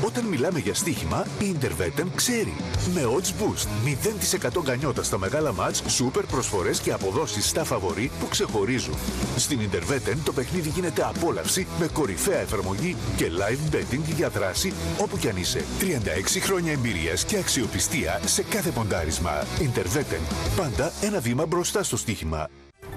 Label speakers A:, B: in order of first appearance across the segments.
A: Όταν μιλάμε για στοίχημα, η Intervetten ξέρει. Με odds boost, 0% γκανιότα στα μεγάλα μάτς, σούπερ προσφορές και αποδόσεις στα φαβορί που ξεχωρίζουν. Στην Intervetten το παιχνίδι γίνεται απόλαυση με κορυφαία εφαρμογή και live betting για δράση όπου κι αν είσαι. 36 χρόνια εμπειρίας και αξιοπιστία σε κάθε ποντάρισμα. Intervetten. Πάντα ένα βήμα μπροστά στο στοίχημα.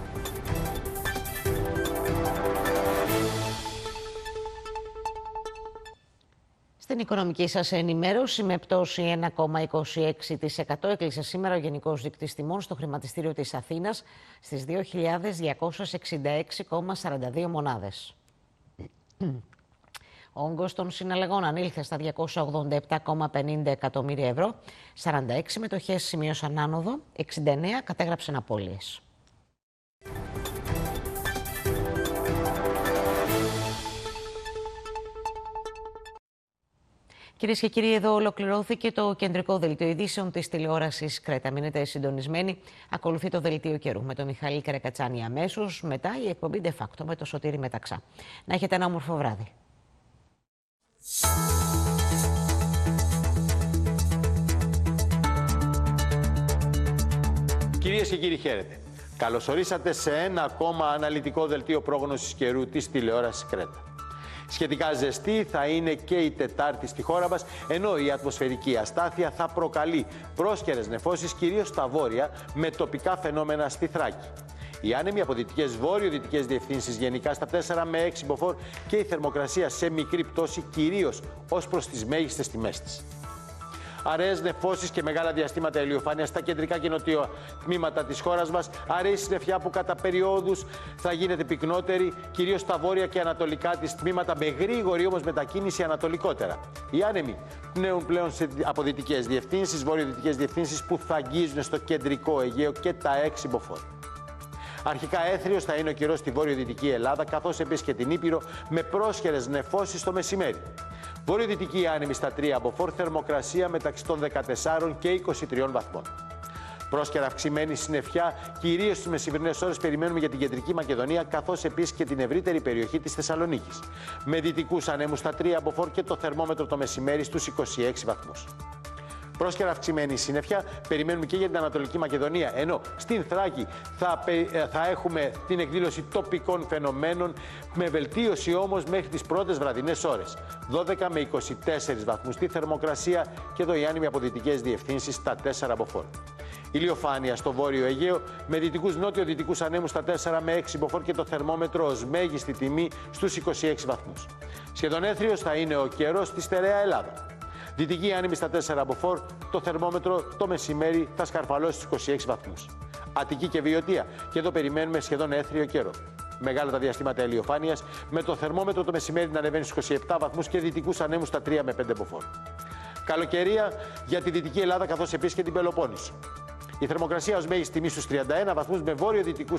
B: Στην οικονομική σας ενημέρωση, με πτώση 1,26% έκλεισε σήμερα ο Γενικός Δείκτης Τιμών στο χρηματιστήριο της Αθήνας στις 2.266,42 μονάδες. Ο όγκος των συναλλαγών ανήλθε στα 287,50 εκατομμύρια ευρώ, 46 μετοχές σημείωσαν άνοδο, 69 κατέγραψαν απώλειες. Κυρίες και κύριοι, εδώ ολοκληρώθηκε το κεντρικό δελτίο ειδήσεων της τηλεόρασης Κρέτα. Μείνετε συντονισμένοι. Ακολουθεί το δελτίο καιρού με τον Μιχάλη Καρακατσάνη αμέσως. Μετά η εκπομπή De Facto με το Σωτήρη Μεταξά. Να έχετε ένα όμορφο βράδυ.
C: Κυρίες και κύριοι, χαίρετε. Καλώς ορίσατε σε ένα ακόμα αναλυτικό δελτίο πρόγνωσης καιρού της τηλεόρασης Κρέτα. Σχετικά ζεστή θα είναι και η Τετάρτη στη χώρα μας, ενώ η ατμοσφαιρική αστάθεια θα προκαλεί πρόσκαιρες νεφώσεις κυρίως στα βόρεια, με τοπικά φαινόμενα στη Θράκη. Οι άνεμοι από δυτικές βόρειο-δυτικές διευθύνσεις γενικά στα 4 με 6 μποφόρ και η θερμοκρασία σε μικρή πτώση κυρίως ως προς τις μέγιστες τιμές της. Αραιές νεφώσεις και μεγάλα διαστήματα ηλιοφάνεια στα κεντρικά και νοτιό τμήματα της χώρας μας. Αραιή συννεφιά που κατά περιόδους θα γίνεται πυκνότερη, κυρίως στα βόρεια και ανατολικά της τμήματα, με γρήγορη όμως μετακίνηση ανατολικότερα. Οι άνεμοι πνέουν πλέον από δυτικές διευθύνσεις, βορειοδυτικές διευθύνσεις που θα αγγίζουν στο κεντρικό Αιγαίο και τα 6 μποφόρ. Αρχικά έθριος θα είναι ο καιρός στη βόρειο-δυτική Ελλάδα, καθώς επίσης και την Ήπειρο, με πρόσχερες νεφώσεις το μεσημέρι. Βορειοδυτική άνεμη στα 3 μποφόρ, θερμοκρασία μεταξύ των 14 και 23 βαθμών. Πρόσκαιρα αυξημένη συννεφιά, κυρίως στις μεσημερινές ώρες, περιμένουμε για την κεντρική Μακεδονία, καθώς επίσης και την ευρύτερη περιοχή της Θεσσαλονίκης. Με δυτικούς ανέμους στα 3 amikor και το θερμόμετρο το μεσημέρι στους 26 βαθμούς. Πρόσκαιρα αυξημένη συννεφιά περιμένουμε και για την Ανατολική Μακεδονία, ενώ στην Θράκη θα έχουμε την εκδήλωση τοπικών φαινομένων, με βελτίωση όμως μέχρι τις πρώτες βραδινές ώρες. 12 με 24 βαθμούς τη θερμοκρασία και εδώ οι άνεμοι από δυτικές διευθύνσεις στα 4 μποφόρ. Ηλιοφάνεια στο βόρειο Αιγαίο, με δυτικούς νότιο-δυτικούς ανέμους στα 4 με 6 μποφόρ και το θερμόμετρο ως μέγιστη τιμή στους 26 βαθμούς. Σχεδόν έθριος θα είναι ο καιρός στη στερεά Ελλάδα. Δυτική άνεμη στα 4 μποφόρ, το θερμόμετρο το μεσημέρι θα σκαρφαλώσει στους 26 βαθμούς. Αττική και Βιωτία, και εδώ περιμένουμε σχεδόν έθριο καιρό. Μεγάλα τα διαστήματα ηλιοφάνειας, με το θερμόμετρο το μεσημέρι να ανεβαίνει στους 27 βαθμούς και δυτικούς ανέμους στα 3 με 5 μποφόρ. Καλοκαιρία για τη Δυτική Ελλάδα, καθώς επίσης και την Πελοπόννησο. Η θερμοκρασία ως μέγιστη τιμή στους 31 βαθμούς, με βόρειο-δυτικούς